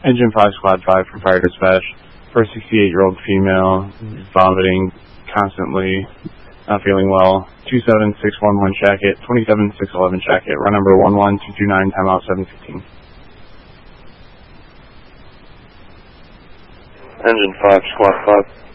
Engine 5, Squad 5 from Fire Dispatch. For a 68-year-old female, vomiting constantly, not feeling well. 27611 jacket, 27611 jacket, run number 11229, timeout 715. Engine 5, Squad 5.